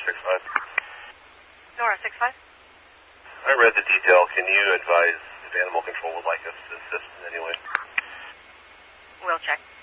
65. Nora 65. I read the detail. Can you advise if animal control would like us to assist in any way? We'll check.